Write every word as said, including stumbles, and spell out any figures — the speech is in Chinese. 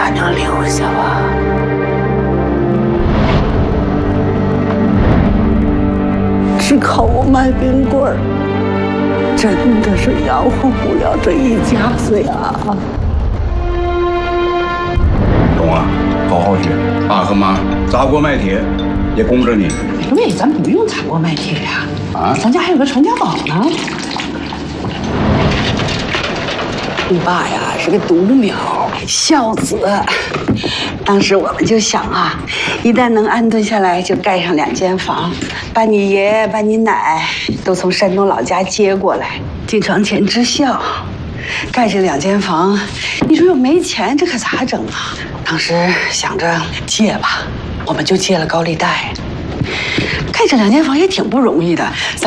还能留下吧？只靠我卖冰棍儿，真的是养活不了这一家子呀！ 懂啊，好好学。爸和妈砸锅卖铁也供着你。 对，咱不用砸锅卖铁呀， 啊， 咱家还有个传家宝呢。你爸呀是个独苗孝子，当时我们就想啊，一旦能安顿下来，就盖上两间房，把你爷爷、把你奶都从山东老家接过来，进床前支孝。盖这两间房，你说又没钱，这可咋整啊？当时想着借吧，我们就借了高利贷。盖这两间房也挺不容易的。